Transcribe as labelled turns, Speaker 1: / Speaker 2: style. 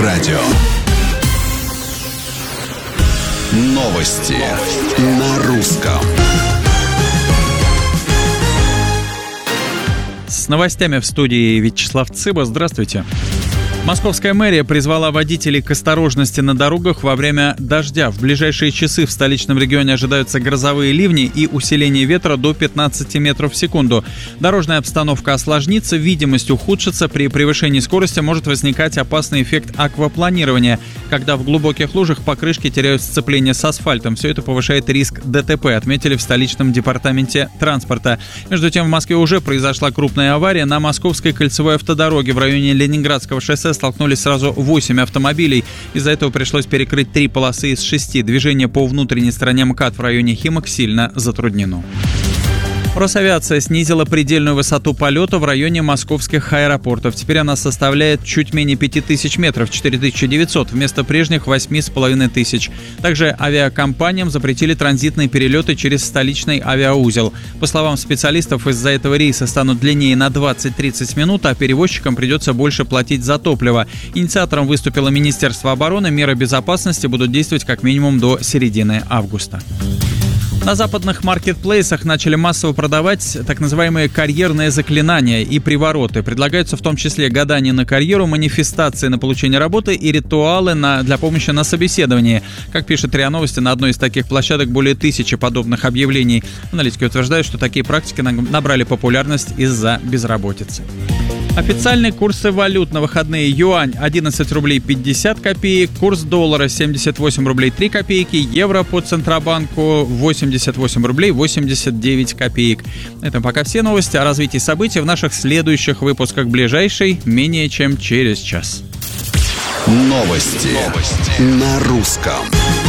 Speaker 1: радио. Новости на русском.
Speaker 2: С новостями в студии Вячеслав Цыба. Здравствуйте. Московская мэрия призвала водителей к осторожности на дорогах во время дождя. В ближайшие часы в столичном регионе ожидаются грозовые ливни и усиление ветра до 15 метров в секунду. Дорожная обстановка осложнится, видимость ухудшится. При превышении скорости может возникать опасный эффект аквапланирования, когда в глубоких лужах покрышки теряют сцепление с асфальтом. Все это повышает риск ДТП, отметили в столичном департаменте транспорта. Между тем, в Москве уже произошла крупная авария. На Московской кольцевой автодороге в районе Ленинградского шоссе столкнулись сразу 8 автомобилей. Из-за этого пришлось перекрыть 3 полосы из 6. Движение по внутренней стороне МКАД в районе Химок сильно затруднено. Росавиация снизила предельную высоту полета в районе московских аэропортов. Теперь она составляет чуть менее 5000 метров, 4900, вместо прежних 8500. Также авиакомпаниям запретили транзитные перелеты через столичный авиаузел. По словам специалистов, из-за этого рейсы станут длиннее на 20-30 минут, а перевозчикам придется больше платить за топливо. Инициатором выступило Министерство обороны. Меры безопасности будут действовать как минимум до середины августа. На западных маркетплейсах начали массово продавать так называемые карьерные заклинания и привороты. Предлагаются в том числе гадания на карьеру, манифестации на получение работы и ритуалы для помощи на собеседовании. Как пишет РИА Новости, на одной из таких площадок более 1000 подобных объявлений. Аналитики утверждают, что такие практики набрали популярность из-за безработицы. Официальные курсы валют на выходные: юань 11 рублей 50 копеек, курс доллара 78 рублей 3 копейки, евро по Центробанку 88 рублей 89 копеек. На этом пока все новости. О развитии событий в наших следующих выпусках, ближайший менее чем через час.
Speaker 1: Новости на русском.